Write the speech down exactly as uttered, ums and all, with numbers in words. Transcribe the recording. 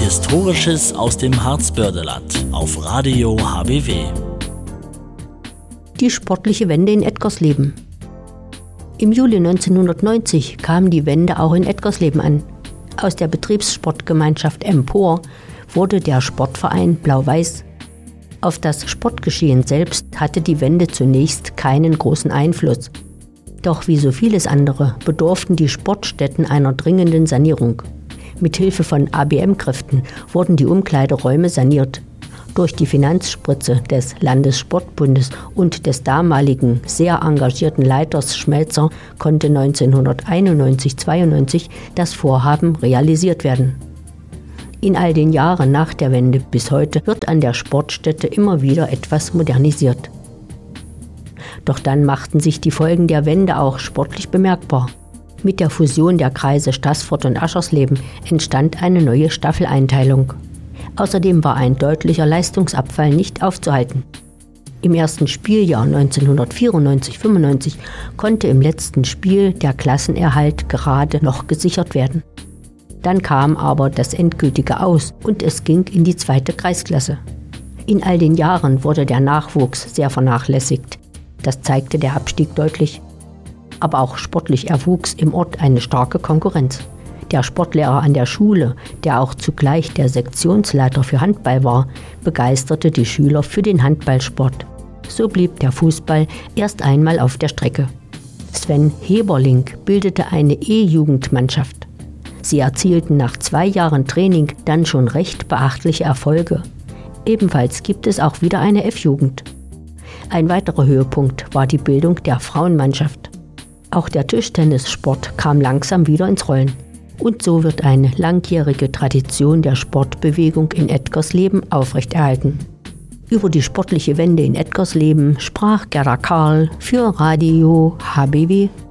Historisches aus dem Harzbördeland auf Radio H B W. Die sportliche Wende in Edgarsleben. Im Juli neunzehnhundertneunzig kam die Wende auch in Edgarsleben an. Aus der Betriebssportgemeinschaft Empor wurde der Sportverein Blau-Weiß. Auf das Sportgeschehen selbst hatte die Wende zunächst keinen großen Einfluss. Doch wie so vieles andere bedurften die Sportstätten einer dringenden Sanierung. Mithilfe von A B M-Kräften wurden die Umkleideräume saniert. Durch die Finanzspritze des Landessportbundes und des damaligen sehr engagierten Leiters Schmelzer konnte neunzehnhunderteinundneunzig zweiundneunzig das Vorhaben realisiert werden. In all den Jahren nach der Wende bis heute wird an der Sportstätte immer wieder etwas modernisiert. Doch dann machten sich die Folgen der Wende auch sportlich bemerkbar. Mit der Fusion der Kreise Staßfurt und Aschersleben entstand eine neue Staffeleinteilung. Außerdem war ein deutlicher Leistungsabfall nicht aufzuhalten. Im ersten Spieljahr neunzehnhundertvierundneunzig fünfundneunzig konnte im letzten Spiel der Klassenerhalt gerade noch gesichert werden. Dann kam aber das endgültige Aus und es ging in die zweite Kreisklasse. In all den Jahren wurde der Nachwuchs sehr vernachlässigt. Das zeigte der Abstieg deutlich. Aber auch sportlich erwuchs im Ort eine starke Konkurrenz. Der Sportlehrer an der Schule, der auch zugleich der Sektionsleiter für Handball war, begeisterte die Schüler für den Handballsport. So blieb der Fußball erst einmal auf der Strecke. Sven Heberling bildete eine E-Jugendmannschaft. Sie erzielten nach zwei Jahren Training dann schon recht beachtliche Erfolge. Ebenfalls gibt es auch wieder eine F-Jugend. Ein weiterer Höhepunkt war die Bildung der Frauenmannschaft. Auch der Tischtennissport kam langsam wieder ins Rollen. Und so wird eine langjährige Tradition der Sportbewegung in Edgarsleben aufrechterhalten. Über die sportliche Wende in Edgarsleben sprach Gerda Karl für Radio H B W.